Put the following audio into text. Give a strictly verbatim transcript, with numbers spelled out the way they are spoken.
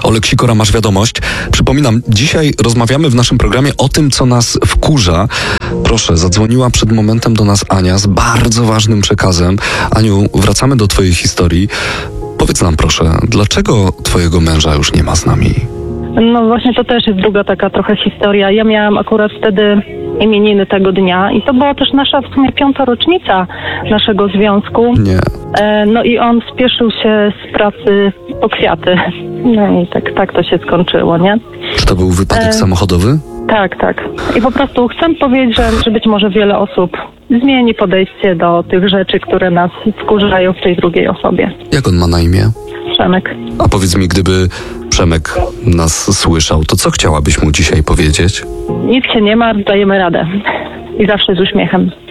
Oleksikora, masz wiadomość. Przypominam, dzisiaj rozmawiamy w naszym programie o tym, co nas wkurza. Proszę, zadzwoniła przed momentem do nas Ania z bardzo ważnym przekazem. Aniu, wracamy do twojej historii. Powiedz nam proszę, dlaczego twojego męża już nie ma z nami? No właśnie, to też jest druga taka trochę historia. Ja miałam akurat wtedy imieniny tego dnia i to była też nasza w sumie piąta rocznica naszego związku. Nie. E, no i on spieszył się z pracy po kwiaty. No i tak, tak to się skończyło, nie? Czy to był wypadek E... samochodowy? Tak, tak. I po prostu chcę powiedzieć, że, że być może wiele osób zmieni podejście do tych rzeczy, które nas wkurzają w tej drugiej osobie. Jak on ma na imię? Przemek. A powiedz mi, gdyby Przemek nas słyszał, to co chciałabyś mu dzisiaj powiedzieć? Nic się nie ma, dajemy radę. I zawsze z uśmiechem.